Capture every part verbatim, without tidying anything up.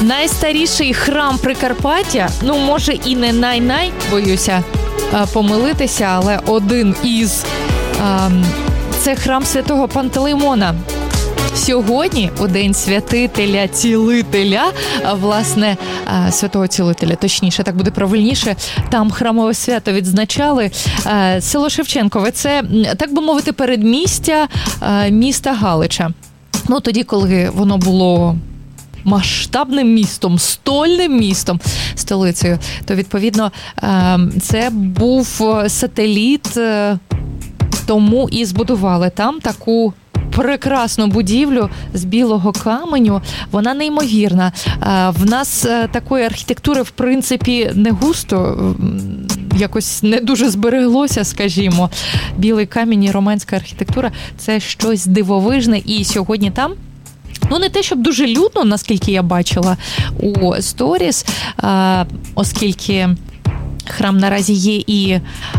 Найстаріший храм Прикарпаття, ну, може і не най-най, боюся помилитися, але один із, це храм святого Пантелеймона. Сьогодні, у День Святителя Цілителя, власне, святого Цілителя, точніше, так буде правильніше, там храмове свято відзначали. Село Шевченкове – це, так би мовити, передмістя міста Галича. Ну, тоді, коли воно було масштабним містом, стольним містом, столицею, то, відповідно, це був сателіт, тому і збудували там таку прекрасну будівлю з білого каменю. Вона неймовірна. В нас такої архітектури, в принципі, не густо, якось не дуже збереглося, скажімо. Білий камінь і романська архітектура – це щось дивовижне. І сьогодні там, ну, не те, щоб дуже людно, наскільки я бачила у сторіс, оскільки храм наразі є і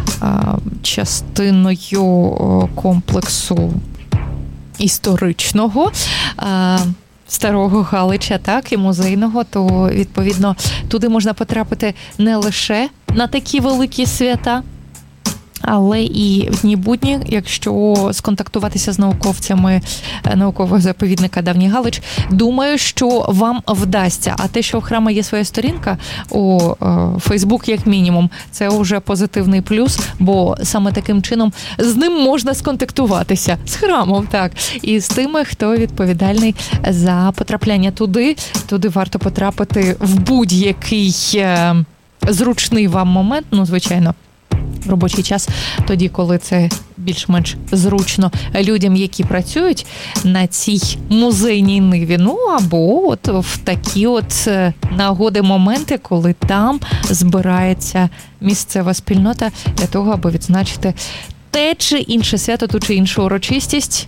частиною комплексу історичного Старого Галича, так, і музейного, то, відповідно, туди можна потрапити не лише на такі великі свята, але і в дні будні, якщо сконтактуватися з науковцями наукового заповідника Давній Галич, думаю, що вам вдасться. А те, що в храму є своя сторінка у Фейсбук, як мінімум, це вже позитивний плюс, бо саме таким чином з ним можна сконтактуватися, з храмом, так, і з тими, хто відповідальний за потрапляння туди. Туди варто потрапити в будь-який зручний вам момент, ну, звичайно, робочий час, тоді, коли це більш-менш зручно людям, які працюють на цій музейній ниві. Ну, або от в такі от нагоди, моменти, коли там збирається місцева спільнота для того, аби відзначити те чи інше свято, ту чи іншу урочистість.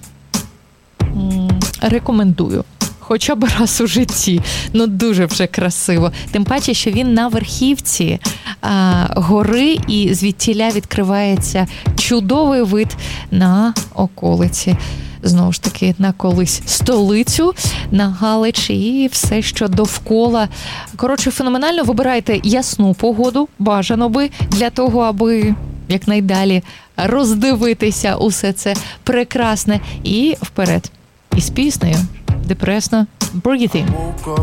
Рекомендую. Хоча б раз у житті. Ну, дуже вже красиво. Тим паче, що він на верхівці а, гори, і звідтіля відкривається чудовий вид на околиці. Знову ж таки, на колись столицю, на Галич і все, що довкола. Коротше, феноменально. Вибирайте ясну погоду, бажано би, для того, аби якнайдалі роздивитися усе це прекрасне. І вперед. І з піснею депресно Breathing.